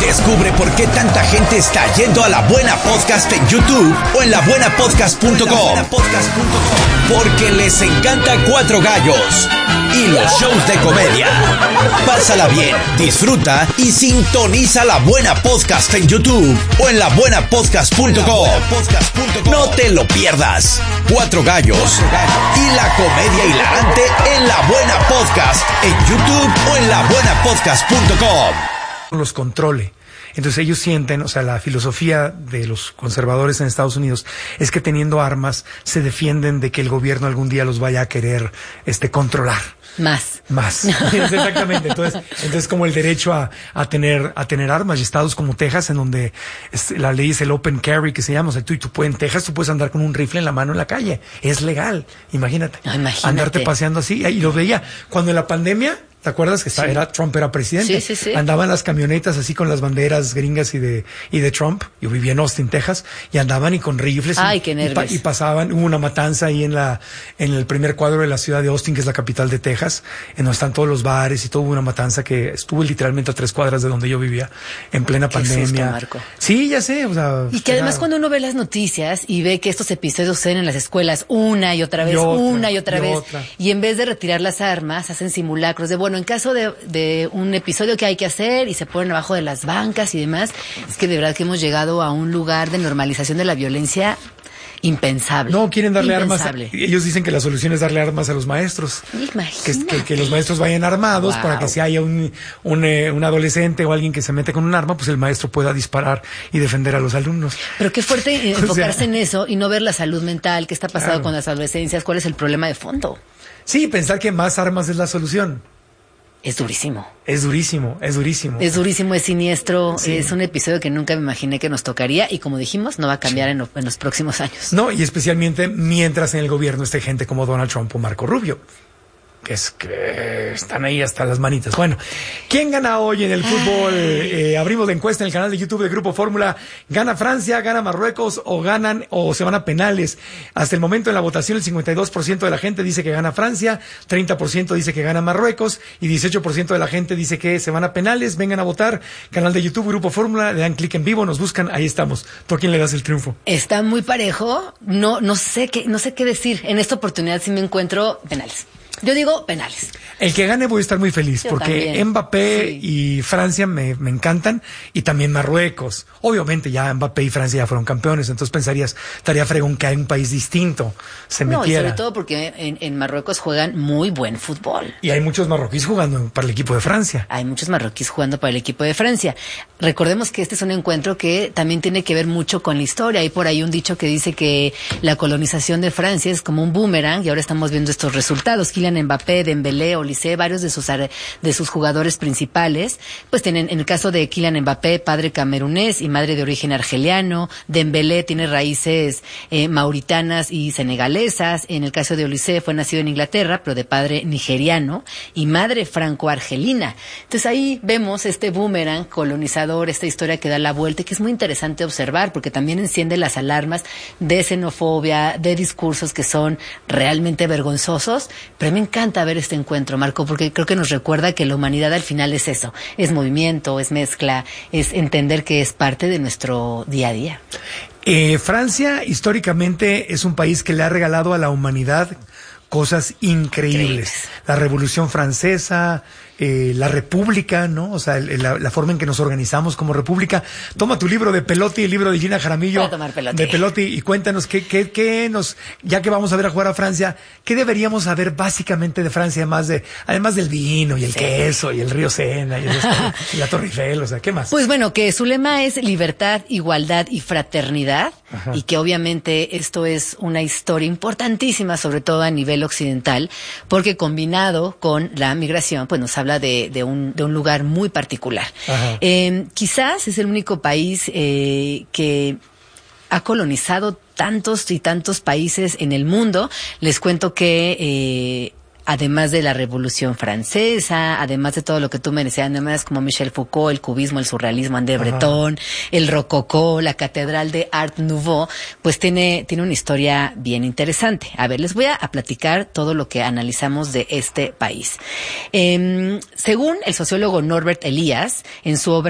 Descubre por qué tanta gente está yendo a La Buena Podcast en YouTube o en labuenapodcast.com. Porque les encanta Cuatro Gallos y los shows de comedia. Pásala bien, disfruta y sintoniza La Buena Podcast en YouTube o en labuenapodcast.com. No te lo pierdas. Cuatro Gallos y la comedia hilarante en La Buena Podcast en YouTube o en labuenapodcast.com. Los controle. Entonces ellos sienten, o sea, la filosofía de los conservadores en Estados Unidos es que teniendo armas se defienden de que el gobierno algún día los vaya a querer controlar. Más. Exactamente. Entonces como el derecho a tener armas, y estados como Texas, en donde la ley es el open carry, que se llama, o sea, en Texas tú puedes andar con un rifle en la mano en la calle. Es legal. Imagínate. Andarte paseando así. Y lo veía cuando en la pandemia. ¿Te acuerdas que Trump era presidente? Sí. Andaban las camionetas así con las banderas gringas y de Trump. Yo vivía en Austin, Texas, y andaban y con rifles. Ay, qué nervios. Y pasaban. Hubo una matanza ahí en el primer cuadro de la ciudad de Austin, que es la capital de Texas, en donde están todos los bares y todo. Hubo una matanza que estuvo literalmente a 3 cuadras de donde yo vivía, en plena pandemia. Susto, Marco. Sí, ya sé. O sea, y que además cuando uno ve las noticias y ve que estos episodios suceden en las escuelas una y otra vez, y en vez de retirar las armas, hacen simulacros de, bueno, en caso de un episodio que hay que hacer, y se ponen abajo de las bancas y demás. Es que de verdad que hemos llegado a un lugar de normalización de la violencia impensable. No, quieren darle armas. Ellos dicen que la solución es darle armas a los maestros. Que los maestros vayan armados para que si haya un adolescente o alguien que se mete con un arma, pues el maestro pueda disparar y defender a los alumnos. Pero qué fuerte enfocarse en eso y no ver la salud mental, qué está pasando con las adolescencias, cuál es el problema de fondo. Sí, pensar que más armas es la solución. Es durísimo. Es durísimo. Es siniestro, es un episodio que nunca me imaginé que nos tocaría y, como dijimos, no va a cambiar en los próximos años. No, y especialmente mientras en el gobierno esté gente como Donald Trump o Marco Rubio, que están ahí hasta las manitas. Bueno, ¿quién gana hoy en el fútbol? Abrimos la encuesta en el canal de YouTube de Grupo Fórmula. ¿Gana Francia, gana Marruecos o se van a penales? Hasta el momento en la votación el 52% de la gente dice que gana Francia, 30% dice que gana Marruecos y 18% de la gente dice que se van a penales. Vengan a votar. Canal de YouTube Grupo Fórmula, le dan clic en vivo, nos buscan, ahí estamos. ¿Tú a quién le das el triunfo? Está muy parejo. No sé qué decir. En esta oportunidad sí me encuentro penales. Yo digo penales. El que gane voy a estar muy feliz, porque también. Mbappé y Francia me encantan, y también Marruecos. Obviamente ya Mbappé y Francia ya fueron campeones, entonces estaría fregón que hay un país distinto se metiera. Y sobre todo porque en Marruecos juegan muy buen fútbol. Y hay muchos marroquíes jugando para el equipo de Francia. Recordemos que este es un encuentro que también tiene que ver mucho con la historia. Hay por ahí un dicho que dice que la colonización de Francia es como un boomerang, y ahora estamos viendo estos resultados. Kylian Mbappé, Dembélé, Olise, varios de sus jugadores principales, pues tienen, en el caso de Kylian Mbappé, padre camerunés y madre de origen argeliano. Dembélé tiene raíces mauritanas y senegalesas. En el caso de Olise, fue nacido en Inglaterra, pero de padre nigeriano y madre franco-argelina. Entonces ahí vemos este boomerang colonizador, esta historia que da la vuelta y que es muy interesante observar, porque también enciende las alarmas de xenofobia, de discursos que son realmente vergonzosos. Pero me encanta ver este encuentro, Marco, porque creo que nos recuerda que la humanidad al final es eso, es movimiento, es mezcla, es entender que es parte de nuestro día a día. Francia históricamente es un país que le ha regalado a la humanidad cosas increíbles. La Revolución Francesa, la República, ¿no? O sea, la forma en que nos organizamos como República. Toma tu libro de Pelotti, el libro de Gina Jaramillo. Voy a tomar Pelotti. De Pelotti, y cuéntanos ya que vamos a ver a jugar a Francia, ¿qué deberíamos saber básicamente de Francia, además del vino y el queso y el río Sena y la Torre Eiffel? O sea, ¿qué más? Pues bueno, que su lema es libertad, igualdad y fraternidad. Ajá. Y que obviamente esto es una historia importantísima, sobre todo a nivel occidental, porque combinado con la migración, pues nos habla de un lugar muy particular. Quizás es el único país que ha colonizado tantos y tantos países en el mundo. Les cuento que además de la Revolución Francesa, además de todo lo que tú me decías, además como Michel Foucault, el cubismo, el surrealismo, André Breton, el rococó, la catedral de Art Nouveau, pues tiene una historia bien interesante. A ver, les voy a platicar todo lo que analizamos de este país. Según el sociólogo Norbert Elias, en su obra